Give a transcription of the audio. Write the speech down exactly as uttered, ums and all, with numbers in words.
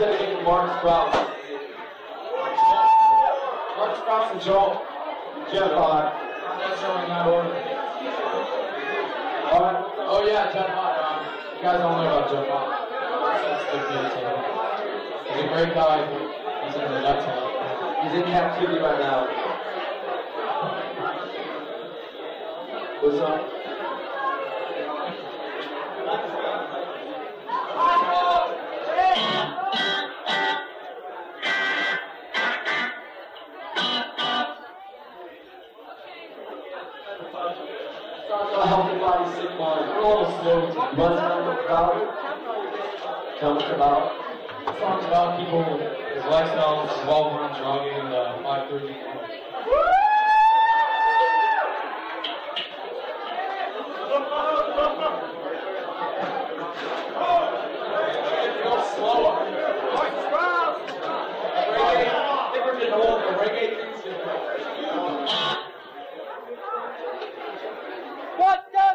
sitting in for Mark Sprouse. Mark Sprouse and Joel. Jeff Hott. I'm not showing that order. Alright. Oh yeah, Jeff Hott. Um, you guys don't know about Jeff Hott. He's a great guy. He's in the nuts. He's in captivity right now. What's up? Healthy body, sick mind. We're a little slow. You want to tell us about it? Tell us about it. The song's about people, his lifestyle, his involvement in drugging, and uh, five thirty.